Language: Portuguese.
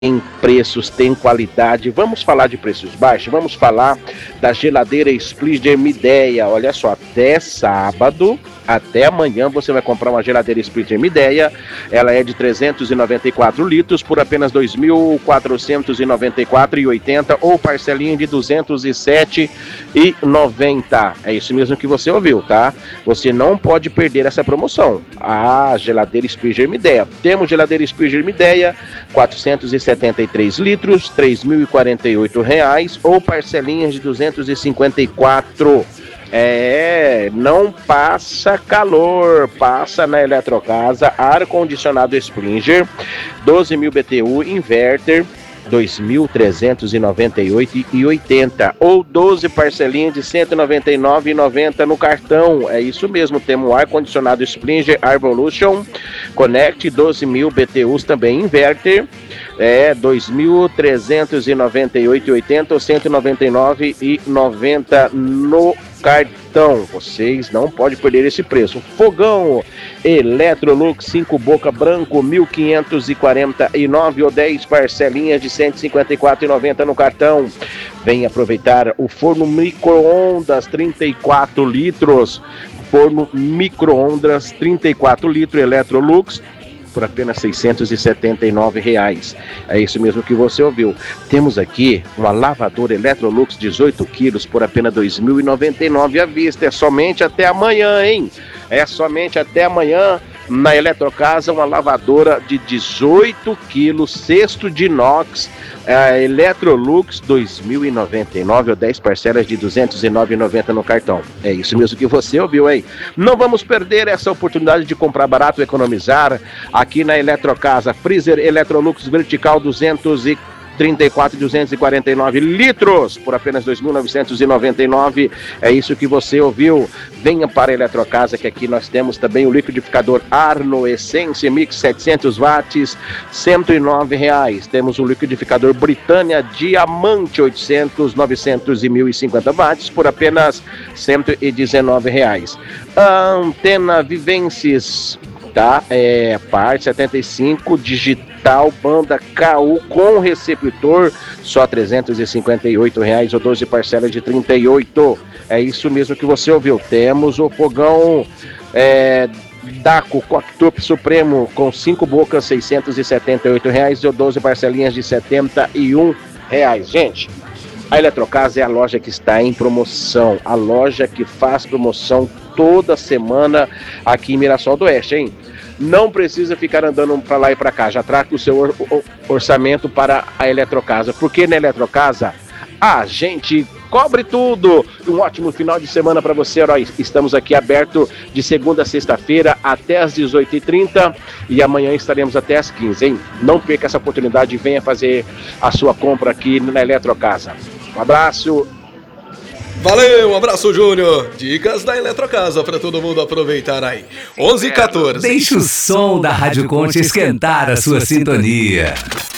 Tem preços, tem qualidade. Vamos falar de preços baixos? Vamos falar da geladeira Splinger Midea. Olha só, até sábado, até amanhã você vai comprar uma geladeira Splinger Midea. Ela é de 394 litros por apenas R$ 2.494,80 ou parcelinha de R$ 207,90. É isso mesmo que você ouviu, tá? Você não pode perder essa promoção. A geladeira Splinger Midea. Temos geladeira Splinger Midea, 473 litros, R$ 3.048 ou parcelinhas de R$ 254. Não passa calor, passa na Eletrocasa, ar-condicionado Splinger, 12.000 BTU, inverter, R$ 2.398,80 ou 12 parcelinhas de R$ 199,90 no cartão. É isso mesmo, temos um ar-condicionado Splinger Arvolution Connect, 12.000 BTUs também, inverter, R$ 2.398,80 ou R$ 199,90 no cartão. Vocês não podem perder esse preço. Fogão Electrolux 5 boca branco, 1.549 ou 10 parcelinhas de R$ 154,90 no cartão. Vem aproveitar o forno micro-ondas 34 litros. Forno micro-ondas 34 litros Electrolux por apenas R$ 679,00. É isso mesmo que você ouviu. Temos aqui uma lavadora Electrolux 18 quilos por apenas R$ 2.099 à vista. É somente até amanhã, hein? É somente até amanhã. Na Eletrocasa, uma lavadora de 18 quilos, cesto de inox, Electrolux 2.099 ou 10 parcelas de R$ 209,90 no cartão. É isso mesmo que você ouviu, hein? Não vamos perder essa oportunidade de comprar barato e economizar aqui na Eletrocasa. Freezer Electrolux vertical 249 litros por apenas R$ 2.999. É isso que você ouviu. Venha para a Eletrocasa, que aqui nós temos também o liquidificador Arno Essence Mix 700 watts, R$ 109,00. Temos o liquidificador Britânia Diamante 800, 900 e 1.050 watts por apenas R$ 119,00. A antena Vivences, tá? Parte 75 digital banda KU com receptor, só R$ 358,00 ou 12 parcelas de R$ 38. É isso mesmo que você ouviu. Temos o fogão Daco Cooktop Supremo com 5 bocas, R$ 678,00 ou 12 parcelinhas de R$ 71,00. Gente, a Eletrocasa é a loja que está em promoção, a loja que faz promoção toda semana aqui em Mirassol do Oeste, hein? Não precisa ficar andando para lá e para cá, já trata o seu orçamento para a Eletrocasa, porque na Eletrocasa a gente cobre tudo. Um ótimo final de semana para você, herói. Estamos aqui aberto de segunda a sexta-feira até às 18h30 e amanhã estaremos até às 15h, hein? Não perca essa oportunidade e venha fazer a sua compra aqui na Eletrocasa. Um abraço. Valeu, um abraço, Júnior. Dicas da Eletrocasa para todo mundo aproveitar aí. 11h14. Deixa o som da Rádio Conte esquentar a sua sintonia.